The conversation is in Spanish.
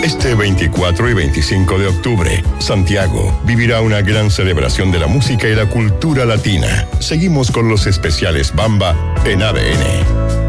Este 24 y 25 de octubre, Santiago vivirá una gran celebración de la música y la cultura latina. Seguimos con los especiales Bamba en ADN.